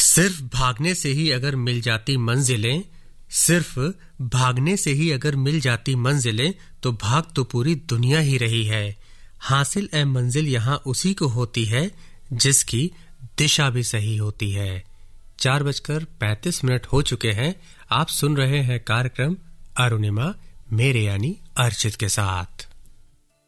सिर्फ भागने से ही अगर मिल जाती मंजिलें, सिर्फ भागने से ही अगर मिल जाती मंजिलें, तो भाग तो पूरी दुनिया ही रही है। हासिल ए मंजिल यहाँ उसी को होती है जिसकी दिशा भी सही होती है। 4:35 हो चुके हैं। आप सुन रहे हैं कार्यक्रम अरुणिमा मेरे यानी अर्चित के साथ।